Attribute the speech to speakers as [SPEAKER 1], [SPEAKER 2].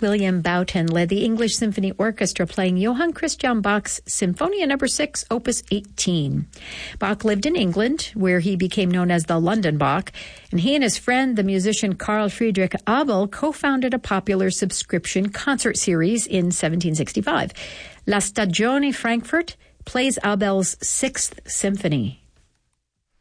[SPEAKER 1] William Boughton led the English Symphony Orchestra playing Johann Christian Bach's Symphonia No. 6, Opus 18. Bach lived in England, where he became known as the London Bach, and he and his friend, the musician Carl Friedrich Abel, co-founded a popular subscription concert series in 1765. La Stagione Frankfurt plays Abel's Sixth Symphony.